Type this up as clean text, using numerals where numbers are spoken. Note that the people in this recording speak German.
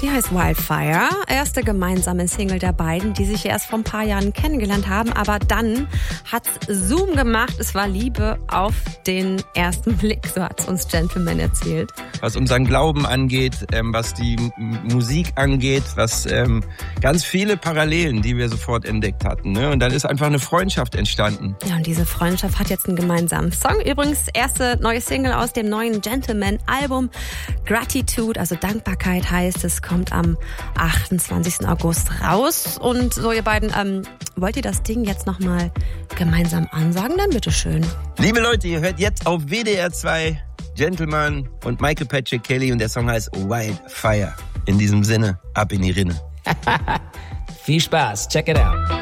Die heißt Wildfire. Erste gemeinsame Single der beiden, die sich erst vor ein paar Jahren kennengelernt haben. Aber dann hat's Zoom gemacht. Es war Liebe auf den ersten Blick, so hat's uns Gentleman erzählt. Was unseren Glauben angeht, was die Musik angeht, was ganz viele Parallelen, die wir sofort entdeckt hatten. Ne? Und dann ist einfach eine Freundschaft entstanden. Ja, und diese Freundschaft hat jetzt einen gemeinsamen Song. Übrigens, erste neue Single aus dem neuen Gentleman-Album. Gratitude, also Dankbarkeit heißt es, kommt am 28. August raus. Und so, ihr beiden, wollt ihr das Ding jetzt nochmal gemeinsam ansagen? Dann bitteschön. Liebe Leute, ihr hört jetzt auf WDR 2 Gentleman und Michael Patrick Kelly und der Song heißt Wildfire. In diesem Sinne, ab in die Rinne. Viel Spaß, check it out.